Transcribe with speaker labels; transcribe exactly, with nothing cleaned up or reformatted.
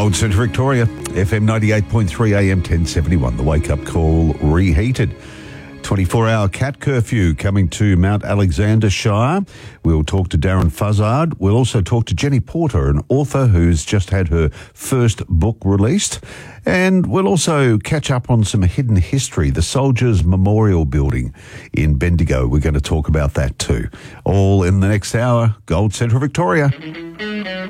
Speaker 1: Gold Centre Victoria, F M ninety-eight point three, A M ten seventy-one. The wake-up call reheated. twenty-four hour cat curfew coming to Mount Alexander Shire. We'll talk to Darren Fuzzard. We'll also talk to Jenny Porter, an author who's just had her first book released. And we'll also catch up on some hidden history, the Soldiers Memorial Building in Bendigo. We're going to talk about that too. All in the next hour. Gold Centre Victoria.